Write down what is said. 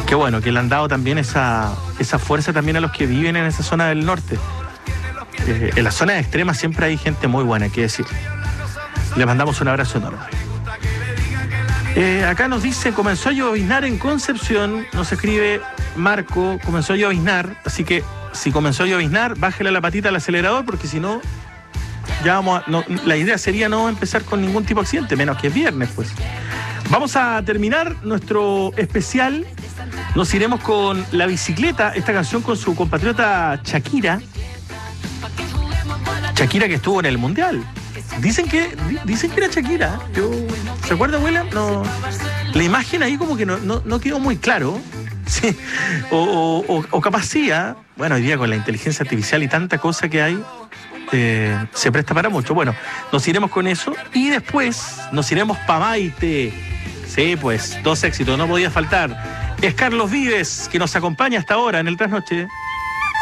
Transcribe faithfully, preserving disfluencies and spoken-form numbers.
Qué bueno, que le han dado también esa, esa fuerza también a los que viven en esa zona del norte. Eh, en las zonas extremas siempre hay gente muy buena, hay que decir. Les mandamos un abrazo enorme. Eh, acá nos dice, comenzó a lloviznar en Concepción, nos escribe Marco, comenzó a lloviznar, así que si comenzó a lloviznar, bájele la patita al acelerador, porque si no, ya vamos a, no, la idea sería no empezar con ningún tipo de accidente, menos que es viernes, pues. Vamos a terminar nuestro especial, nos iremos con La Bicicleta, esta canción con su compatriota Shakira. Shakira que estuvo en el Mundial. Dicen que dicen que era Shakira. Yo, ¿se acuerda, William? No, la imagen ahí como que no, no, no quedó muy claro. Sí. O, o, o capaz sí, ¿eh? Bueno, hoy día con la inteligencia artificial y tanta cosa que hay, eh, se presta para mucho. Bueno, nos iremos con eso y después nos iremos pa' Maite. Sí, pues, dos éxitos, no podía faltar. Es Carlos Vives, que nos acompaña hasta ahora en el Trasnoche.